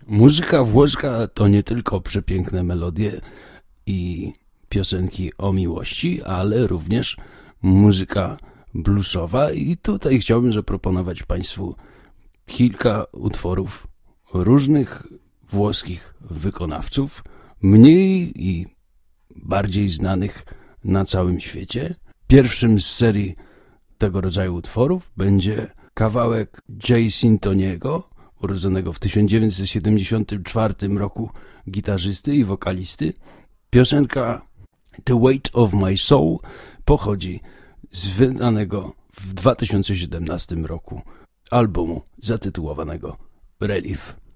Muzyka włoska to nie tylko przepiękne melodie i piosenki o miłości, ale również muzyka bluesowa i tutaj chciałbym zaproponować Państwu kilka utworów różnych włoskich wykonawców, mniej i bardziej znanych na całym świecie. Pierwszym z serii tego rodzaju utworów będzie kawałek Jay Sintoniego, urodzonego w 1974 roku gitarzysty i wokalisty. Piosenka The Weight of My Soul pochodzi z wydanego w 2017 roku albumu zatytułowanego Relief.